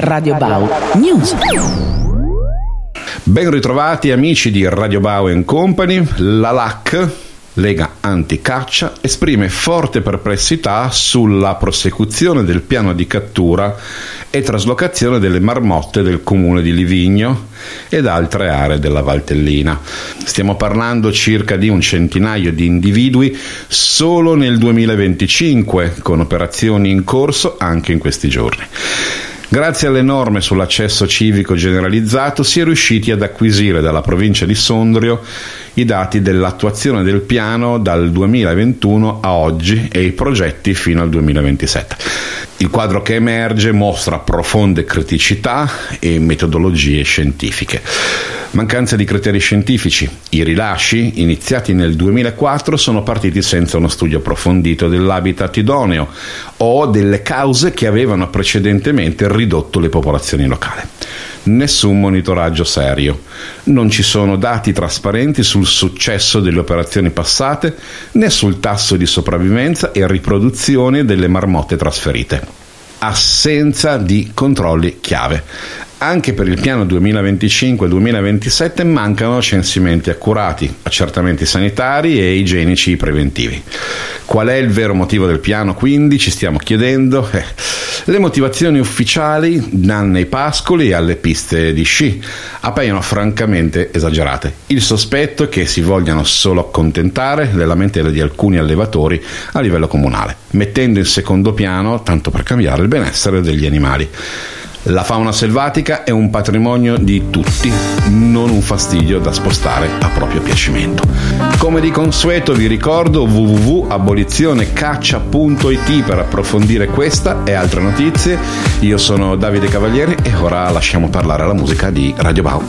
Radio Bau News. Ben ritrovati amici di Radio Bau Company. La LAC, Lega Anticaccia, esprime forte perplessità sulla prosecuzione del piano di cattura e traslocazione delle marmotte del comune di Livigno ed altre aree della Valtellina. Stiamo parlando circa di un centinaio di individui solo nel 2025, con operazioni in corso anche in questi giorni. Grazie alle norme sull'accesso civico generalizzato si è riusciti ad acquisire dalla provincia di Sondrio i dati dell'attuazione del piano dal 2021 a oggi e i progetti fino al 2027. Il quadro che emerge mostra profonde criticità e metodologie scientifiche. Mancanza di criteri scientifici. I rilasci, iniziati nel 2004, sono partiti senza uno studio approfondito dell'habitat idoneo o delle cause che avevano precedentemente ridotto le popolazioni locali. Nessun monitoraggio serio. Non ci sono dati trasparenti sul successo delle operazioni passate né sul tasso di sopravvivenza e riproduzione delle marmotte trasferite. Assenza di controlli chiave. Anche per il piano 2025-2027 mancano censimenti accurati, accertamenti sanitari e igienici preventivi. Qual è il vero motivo del piano, quindi, ci stiamo chiedendo? Le motivazioni ufficiali, danno ai pascoli e alle piste di sci, appaiono francamente esagerate. Il sospetto è che si vogliano solo accontentare le lamentele di alcuni allevatori a livello comunale, mettendo in secondo piano, tanto per cambiare, il benessere degli animali. La fauna selvatica è un patrimonio di tutti, non un fastidio da spostare a proprio piacimento. Come di consueto vi ricordo www.abolizionecaccia.it per approfondire questa e altre notizie. Io sono Davide Cavalieri e ora lasciamo parlare la musica di Radio Bau.